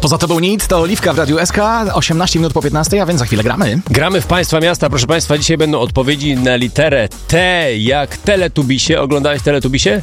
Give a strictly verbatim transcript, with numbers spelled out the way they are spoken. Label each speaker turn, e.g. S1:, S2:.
S1: Za to był Need, to Oliwka w Radiu S K, osiemnaście minut po piętnastej, a więc za chwilę gramy.
S2: Gramy w Państwa Miasta, proszę Państwa, dzisiaj będą odpowiedzi na literę T jak Teletubisie. Oglądałeś Teletubisie?